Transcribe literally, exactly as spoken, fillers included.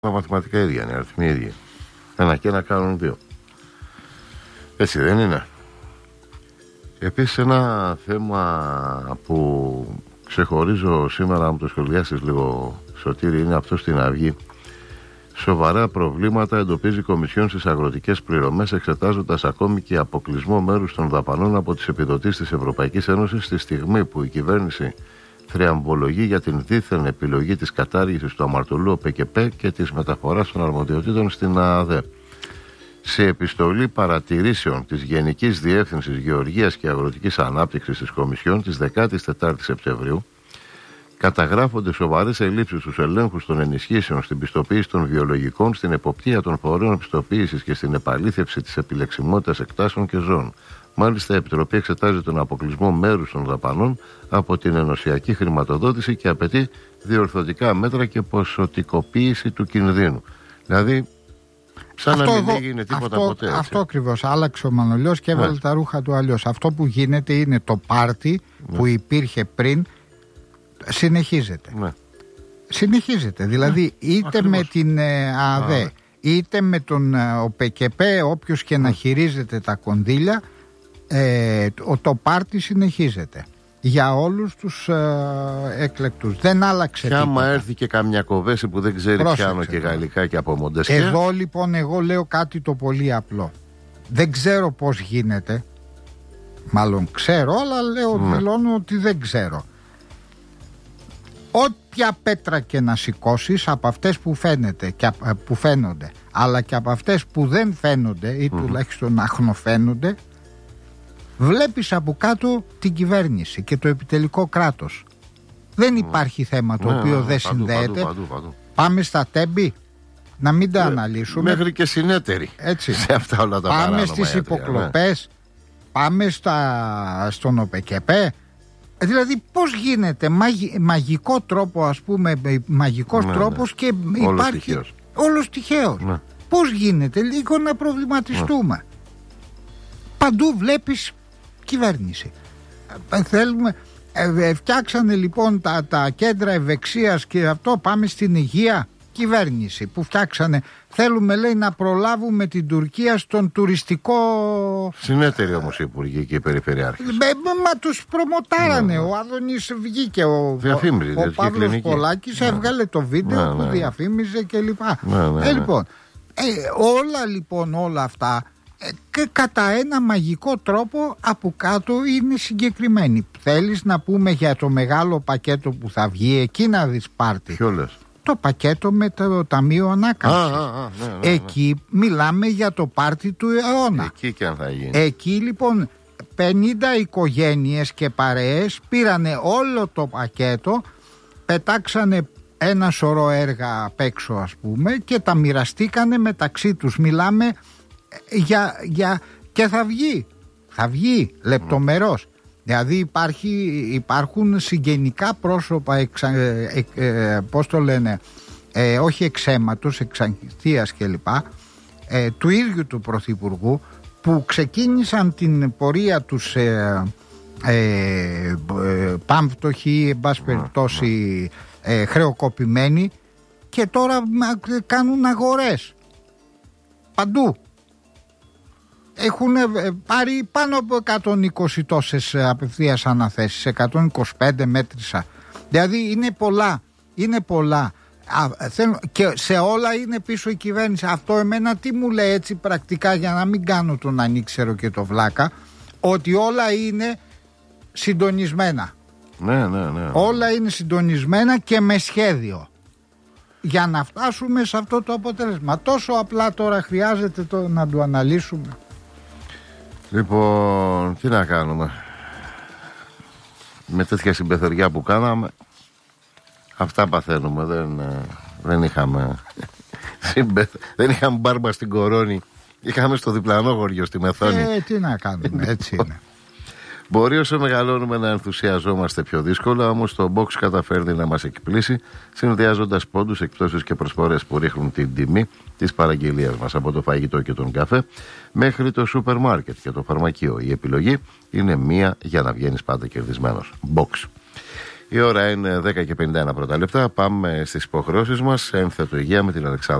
Τα μαθηματικά ίδια είναι, αριθμοί ίδιοι. Ένα και ένα κάνουν δύο. Έτσι δεν είναι? Επίσης ένα θέμα που ξεχωρίζω σήμερα, αν το σχολιάσεις λίγο, Σωτήρη, είναι αυτό στην Αυγή. Σοβαρά προβλήματα εντοπίζει η Κομισιόν στις αγροτικές πληρωμές, εξετάζοντας ακόμη και αποκλεισμό μέρους των δαπανών από τις επιδοτήσεις της Ευρωπαϊκής Ένωσης, στη στιγμή που η κυβέρνηση θριαμβολογεί για την δίθεν επιλογή της κατάργησης του αμαρτωλού ΟΠΕΚΕΠΕ και της μεταφοράς των αρμοδιοτήτων στην ΑΔΕ. Σε επιστολή παρατηρήσεων της Γενικής Διεύθυνσης Γεωργίας και Αγροτικής Ανάπτυξης της Κομισιόν της δεκατέσσερις Σεπτεμβρίου, καταγράφονται σοβαρές ελλείψεις στους ελέγχους των ενισχύσεων, στην πιστοποίηση των βιολογικών, στην εποπτεία των φορέων πιστοποίησης και στην επαλήθευση της επιλεξιμότητας εκτάσεων και ζώων. Μάλιστα, η Επιτροπή εξετάζει τον αποκλεισμό μέρους των δαπανών από την ενωσιακή χρηματοδότηση και απαιτεί διορθωτικά μέτρα και ποσοτικοποίηση του κινδύνου. Δηλαδή, σαν αυτό να μην εγώ, έγινε τίποτα αυτό, ποτέ. Έτσι. Αυτό ακριβώς. Άλλαξε ο Μανολιός και έβαλε τα ρούχα του αλλιώς. Αυτό που γίνεται είναι το πάρτι ναι. που υπήρχε πριν. Συνεχίζεται. Ναι. Συνεχίζεται. Δηλαδή, ναι. είτε ακριβώς. με την ε, ΑΔΕ, Α, είτε με τον ε, ΟΠΕΚΕΠΕ, όποιος και ναι. να χειρίζεται τα κονδύλια, ε, το, το πάρτι συνεχίζεται. Για όλους τους ε, εκλεκτούς. Δεν άλλαξε και τίποτα. Άμα έρθει και καμιά κοβέση που δεν ξέρει πιάνω και γαλλικά και από Μοντεσκέ. Εδώ λοιπόν εγώ λέω κάτι το πολύ απλό. Δεν ξέρω πώς γίνεται. Μάλλον ξέρω, αλλά λέω ναι. δηλώνω ότι δεν ξέρω. Όποια πέτρα και να σηκώσεις, από αυτές που, φαίνεται, και, που φαίνονται, αλλά και από αυτές που δεν φαίνονται ή mm-hmm. τουλάχιστον αχνοφαίνονται, βλέπεις από κάτω την κυβέρνηση και το επιτελικό κράτος. Δεν υπάρχει θέμα το ναι, οποίο ναι, δεν παντού, συνδέεται. Παντού, παντού, παντού. Πάμε στα τέμπη, να μην τα ε, αναλύσουμε. Μέχρι και συνέτεροι. Έτσι. Σε αυτά όλα τα πάμε παράνομα στις ιατρία, υποκλοπές, ναι. πάμε στα, στον ΟΠΕΚΕΠΕ. Δηλαδή πώς γίνεται μαγι, μαγικό τρόπο, ας πούμε, μαγικός ναι, τρόπος ναι. και όλος υπάρχει τυχαίος. Όλος τυχαίος. Ναι. Πώς γίνεται, λίγο να προβληματιστούμε. Ναι. Παντού βλέπεις κυβέρνηση. Ε, θέλουμε, ε, φτιάξανε λοιπόν τα, τα κέντρα ευεξίας και αυτό, πάμε στην υγεία, κυβέρνηση που φτιάξανε. Θέλουμε, λέει, να προλάβουμε την Τουρκία στον τουριστικό. Συνέτεροι όμως οι υπουργοί και οι περιφερειάρχες. Ε, μα τους προμοτάρανε. Ναι, ναι. Ο Άδωνης βγήκε. Ο, ο, ο Παύλος Πολάκης ναι. έβγαλε το βίντεο ναι, που ναι. διαφήμιζε κλπ. Ναι, ναι, ναι. Ε, λοιπόν, ε, όλα λοιπόν όλα αυτά ε, και κατά ένα μαγικό τρόπο από κάτω είναι συγκεκριμένοι. Θέλεις να πούμε για το μεγάλο πακέτο που θα βγει, εκεί να δεις πάρτι. Ποιο λες? Το πακέτο με το Ταμείο Ανάκαμψης. Α, α, α, ναι, ναι, ναι. Εκεί μιλάμε για το πάρτι του αιώνα. Εκεί και αν θα γίνει. Εκεί λοιπόν πενήντα οικογένειες και παρέες πήρανε όλο το πακέτο, πετάξανε ένα σωρό έργα απ' έξω, ας πούμε, και τα μοιραστήκανε μεταξύ τους. Μιλάμε για, για και θα βγει. Θα βγει λεπτομερώς. Δηλαδή υπάρχει, υπάρχουν συγγενικά πρόσωπα εξα, ε, ε, ε, πώς το λένε, ε, όχι εξαίματος, εξαγγελίας κλπ, ε, του ίδιου του Πρωθυπουργού, που ξεκίνησαν την πορεία τους ε, ε, ε, πάμφτωχοι, εν πάση περιπτώσει ε, χρεοκοπημένοι, και τώρα κάνουν αγορές παντού. Έχουν πάρει πάνω από εκατόν είκοσι τόσες απευθείας αναθέσεις, εκατόν είκοσι πέντε μέτρησα. Δηλαδή είναι πολλά, είναι πολλά. Α, θέλω, και σε όλα είναι πίσω η κυβέρνηση. Αυτό εμένα τι μου λέει έτσι πρακτικά, για να μην κάνω τον ανήξερο και το βλάκα, ότι όλα είναι συντονισμένα. Ναι, ναι, ναι. Όλα είναι συντονισμένα και με σχέδιο, για να φτάσουμε σε αυτό το αποτέλεσμα. Τόσο απλά τώρα χρειάζεται το, να το αναλύσουμε. Λοιπόν, τι να κάνουμε. Με τέτοια συμπεθεριά που κάναμε, αυτά παθαίνουμε. Δεν, δεν είχαμε συμπεθ... δεν είχαμε μπάρμπα στην κορώνη. Είχαμε στο διπλανό χωριό, στη Μεθόνη. Ε, τι να κάνουμε, έτσι είναι. Μπορεί όσο μεγαλώνουμε να ενθουσιαζόμαστε πιο δύσκολα, όμως το box καταφέρνει να μας εκπλήσει, συνδυάζοντας πόντους, εκπτώσεις και προσφορές που ρίχνουν την τιμή της παραγγελίας μας, από το φαγητό και τον καφέ μέχρι το σούπερ μάρκετ και το φαρμακείο. Η επιλογή είναι μία για να βγαίνεις πάντα κερδισμένος. Box. Η ώρα είναι δέκα και πενήντα ένα πρώτα λεπτά. Πάμε στις υποχρεώσεις μας. Ένθετο υγεία με την Αλεξάνδρα.